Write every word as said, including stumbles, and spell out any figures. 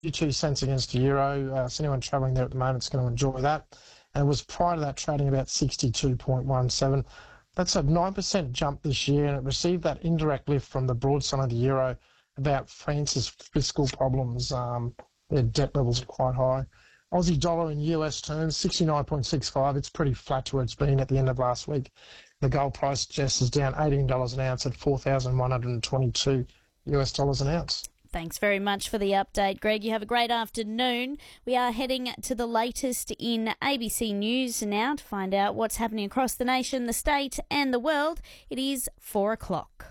fifty-two cents against the euro. Uh, so anyone travelling there at the moment is going to enjoy that. And it was prior to that trading about sixty-two point one seven. That's a nine percent jump this year, and it received that indirect lift from the broad side of the euro about France's fiscal problems. Um, their debt levels are quite high. Aussie dollar in U S terms, sixty-nine point six five. It's pretty flat to where it's been at the end of last week. The gold price just is down eighteen dollars an ounce at four thousand one hundred twenty-two U S dollars an ounce. Thanks very much for the update, Greg. You have a great afternoon. We are heading to the latest in A B C News now to find out what's happening across the nation, the state and the world. It is four o'clock.